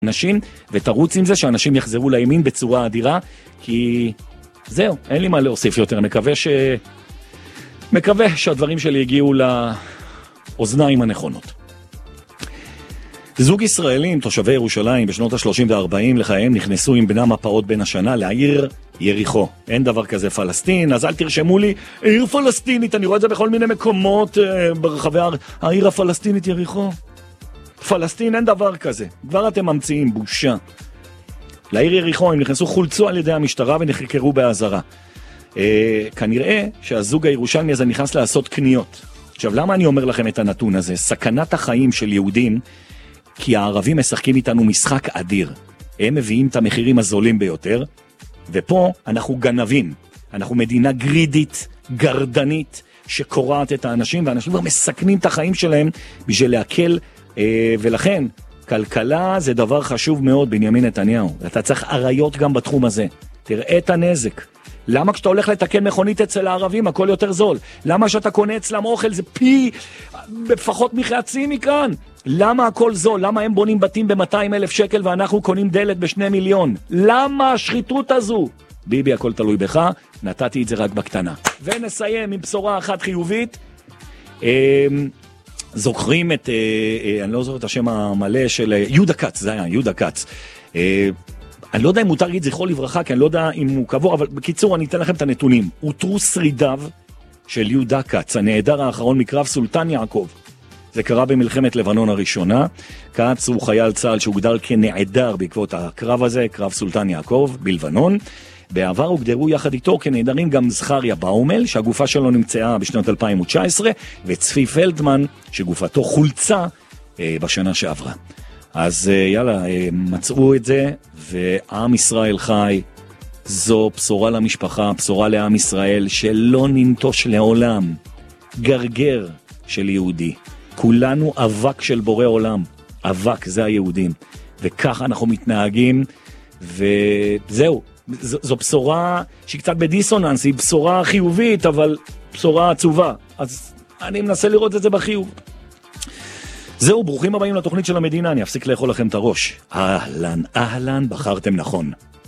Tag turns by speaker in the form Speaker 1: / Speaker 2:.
Speaker 1: אנשים, ותרוץ עם זה שאנשים יחזרו לימין בצורה אדירה, כי זהו, אין לי מה להוסיף יותר, מקווה שהדברים שלי הגיעו לאוזניים הנכונות. זוג ישראלים, תושבי ירושלים, בשנות ה-30 וה-40 לחייהם, נכנסו עם בנם הפעוט בין השנה לעיר יריחו. אין דבר כזה פלסטין, אז אל תרשמו לי, עיר פלסטינית, אני רואה את זה בכל מיני מקומות ברחבי העיר הפלסטינית יריחו. פלסטין אין דבר כזה, כבר אתם ממציאים, בושה. לעיר יריחו הם נכנסו, חולצו על ידי המשטרה ונחקרו בהעזרה. כנראה שהזוג הירושלמי הזה נכנס לעשות קניות. עכשיו, למה אני אומר לכם את הנתון הזה? סכנת החיים של יהודים, כי הערבים משחקים איתנו משחק אדיר. הם מביאים את המחירים הזולים ביותר, ופה אנחנו גנבים. אנחנו מדינה גרידית, גרדנית, שקורעת את האנשים, ואנשים כבר מסכנים את החיים שלהם בשביל להקל, ולכן, כלכלה זה דבר חשוב מאוד, בנימין נתניהו. אתה צריך עריות גם בתחום הזה. תראה את הנזק. למה כשאתה הולך לתקן מכונית אצל הערבים הכל יותר זול? למה שאתה קונה אצלם אוכל זה פי בפחות מחצי מכאן? למה הכל זול? למה הם בונים בתים ב-200,000 שקל ואנחנו קונים דלת ב2 מיליון? למה השחיתות הזו? ביבי, הכל תלוי בך, נתתי את זה רק בקטנה. ונסיים עם בשורה אחת חיובית. זוכרים את, אני לא זוכר את השם המלא של יהודה קץ, זה היה יהודה קץ. אני לא יודע אם מותר להגיד זכרו לברכה, כי אני לא יודע אם הוא קבור, אבל בקיצור אני אתן לכם את הנתונים. הותרו שרידיו של יהודה קץ, הנעדר האחרון מקרב סולטן יעקב. זה קרה במלחמת לבנון הראשונה. קץ הוא חייל צה"ל שהוגדר כנעדר בעקבות הקרב הזה, קרב סולטן יעקב בלבנון. בעבר הוגדרו יחד איתו כנעדרים גם זכריה באומל, שהגופה שלו נמצאה בשנת 2019, וצפי פלדמן, שגופתו חולצה בשנה שעברה. אז יאללה, מצאו את זה, ועם ישראל חי. זו בשורה למשפחה, בשורה לעם ישראל, שלא ננטוש לעולם. גרגר של יהודי. כולנו אבק של בורא עולם. אבק, זה היהודים. וככה אנחנו מתנהגים, וזהו. זו בשורה שהיא קצת בדיסוננס, היא בשורה חיובית, אבל בשורה עצובה. אז אני מנסה לראות את זה בחיוב. זהו, ברוכים הבאים לתוכנית של המדינה, אני אפסיק לאכול לכם את הראש. אהלן, אהלן, בחרתם נכון.